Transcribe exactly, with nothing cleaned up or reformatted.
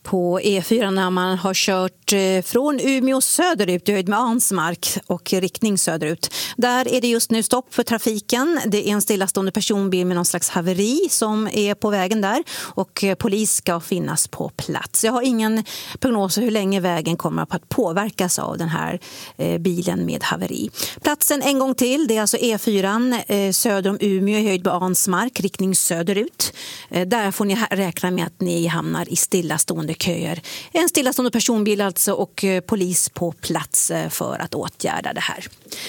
på E fyra när man har kört från Umeå söderut i höjd med Ansmark och riktning söderut. Där är det just nu stopp för trafiken. Det är en stillastående personbil med någon slags haveri som är på vägen där och polis ska finnas på plats. Jag har ingen prognos hur länge vägen kommer att påverkas av den här bilen med haveri. Platsen en gång till, det är alltså E fyra söder om Umeå i höjd med Ansmark, riktning söderut. Där får ni räkna med att ni hamnar i stillastående köer. En stillastående personbil alltså och polis på plats för att åtgärda det här.